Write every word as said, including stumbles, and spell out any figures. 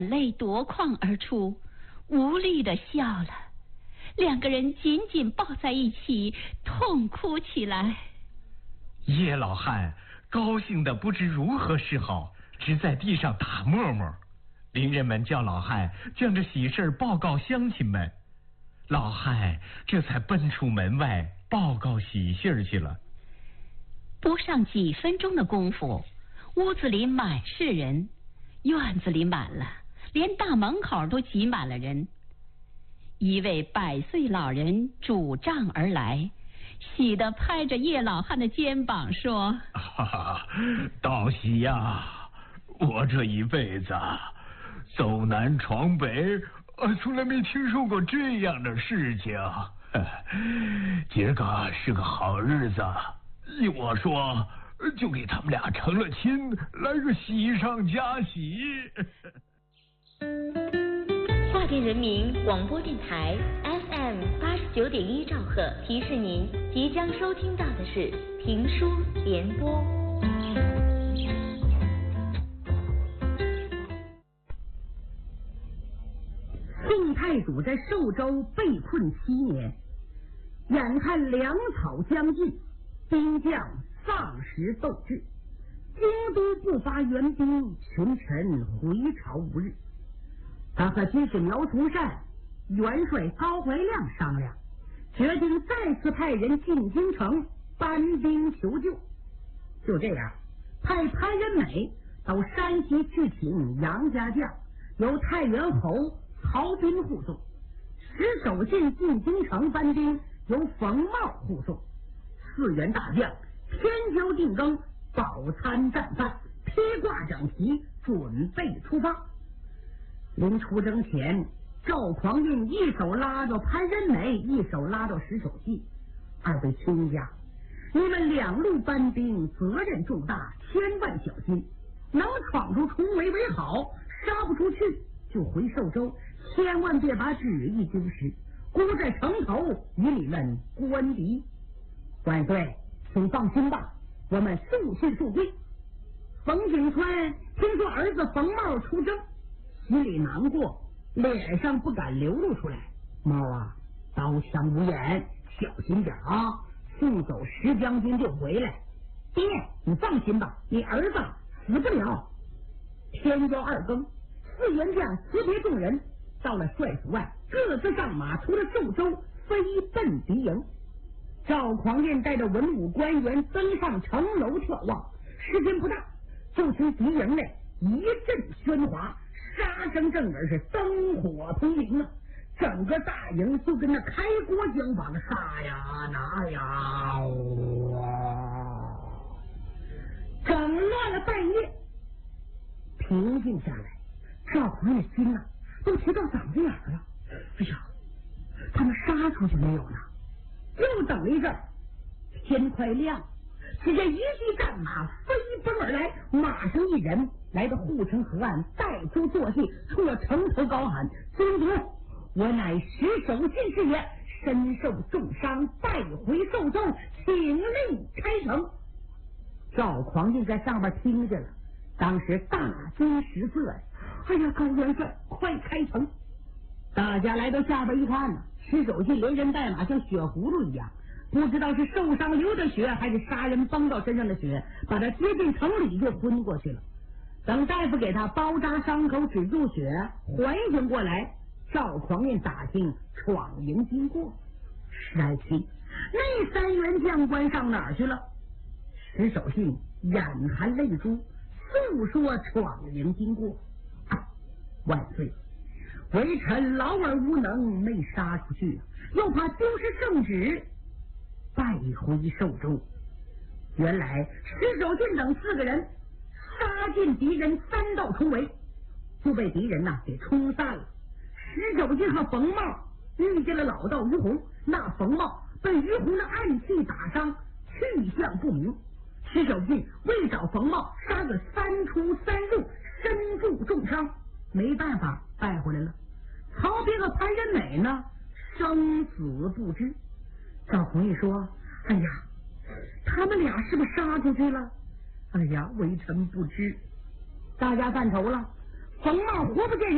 泪夺眶而出，无力地笑了。两个人紧紧抱在一起，痛哭起来。 叶老汉高兴得不知如何是好，只在地上打沫沫。邻人们叫老汉将这喜事报告乡亲们，老汉这才奔出门外报告喜信去了。 不上几分钟的功夫，屋子里满是人，院子里满了，连大门口都挤满了人。一位百岁老人拄杖而来，喜得拍着叶老汉的肩膀说： 哈哈，道喜呀！我这一辈子走南闯北，呃，从来没听说过这样的事情。今儿个是个好日子，依我说，就给他们俩成了亲，来个喜上加喜。 华电人民广播电台 F M 八十九点一兆赫提示您，即将收听到的是评书联播。 宋太祖在寿州被困七年，眼看粮草将尽，兵将丧失斗志，京都不发援兵，群臣回朝无日。他和军师苗从善、元帅高怀亮商量，决定再次派人进京城搬兵求救。就这样，派潘仁美到山西去请杨家将，由太原侯曹彬护送；石守信进京城搬兵，由冯茂护送。四员大将天骄定更，饱餐战饭，披挂整齐，准备出发。临出征前，赵匡胤一手拉着潘仁美，一手拉着石守信，二位亲家，你们两路搬兵，责任重大，千万小心，能闯出重围为好，杀不出去就回寿州，千万别把旨意丢失，孤在城头与你们官敌。万岁，请放心吧，我们速去速归。冯景川听说儿子冯茂出征，心里难过，脸上不敢流露出来。猫啊，刀枪无眼，小心点啊！送走石将军就回来。爹，你放心吧，你儿子死不了。天骄二更，四员将辞别众人，到了帅府外，各自上马，出了寿州，飞奔敌营。赵匡胤带着文武官员登上城楼眺望，时间不大，就听敌营内一阵喧哗，杀声震耳，是灯火通明啊！整个大营就跟那开锅将法的杀呀拿呀，哇！整乱了半夜，平静下来，赵匡胤心呐都提到嗓子眼了。哎呀，他们杀出去没有呢？又等了一阵，天快亮，只见一骑战马飞奔而来，马上一人来到护城河岸，带出坐骑，冲着城头高喊：尊主，我乃石守信是也，身受重伤，带回寿州，请令开城。赵匡胤在上边听着了，当时大惊失色呀！哎呀，高元帅，快开城！大家来到下边一看呢，石守信连人带马像血葫芦一样，不知道是受伤流的血，还是杀人崩到身上的血，把他接进城里就昏过去了。等大夫给他包扎伤口，止住血，缓醒过来，赵匡胤打听闯营经过。十来七，那三员将官上哪儿去了？石守信眼含泪珠，诉说闯营经过。啊，万岁！微臣劳而无能，没杀出去，又怕丢失圣旨，败回寿州。原来石守信等四个人杀进敌人三道重围，就被敌人呐、啊、给冲散了。石守信和冯茂遇见了老道于洪，那冯茂被于洪的暗器打伤，去向不明。石守信为找冯茂，杀个三出三入，身负重伤，没办法带回来了。曹彬和潘仁美呢，生死不知。赵匡胤说：哎呀，他们俩是不是杀出去了？哎呀，微臣不知。大家犯愁了，冯茂活不见人。